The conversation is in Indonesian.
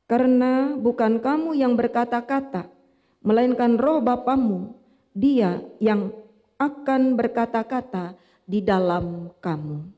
Karena bukan kamu yang berkata-kata, melainkan Roh Bapamu, Dia yang akan berkata-kata di dalam kamu.